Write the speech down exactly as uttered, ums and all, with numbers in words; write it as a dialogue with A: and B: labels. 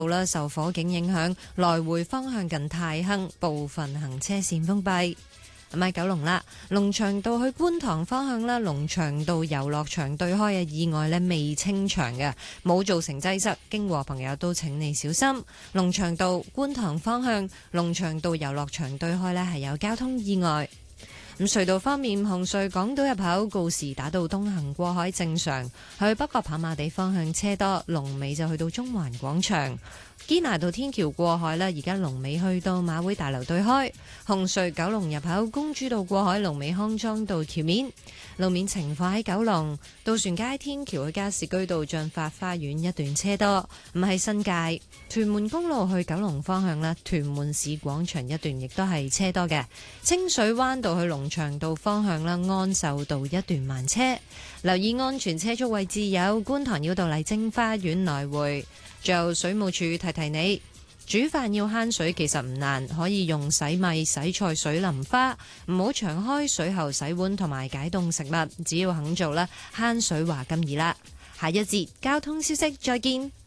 A: 啦受火警影響，來回方向近太坑部分行車線封閉。咁喺九龍啦，龍翔道去觀塘方向啦，龍翔道遊樂場對開嘅意外呢未清場嘅，冇造成擠塞，經過朋友都請你小心。龍翔道觀塘方向，龍翔道遊樂場對開呢係有交通意外。咁隧道方面，紅隧港島入口告士打道東行過海正常，去北角跑馬地方向車多，龍尾就去到中環廣場。堅拿道天橋過海啦，而家龍尾去到馬會大樓對開。紅隧九龍入口公主道過海，龍尾康莊道橋面。路面情況喺九龍渡船街天橋去加士居道進發花園一段車多，唔係新界屯門公路去九龍方向啦，屯門市廣場一段亦都係車多嘅。清水灣道去龍翔道方向啦，安秀道一段慢車。留意安全車速位置有觀塘繞道麗晶花園來回。最後水務署提提你，煮飯要慳水其實唔難，可以用洗米、洗菜水淋花，唔好長開水喉洗碗同埋解凍食物，只要肯做啦，慳水話咁易啦。下一節交通消息再見。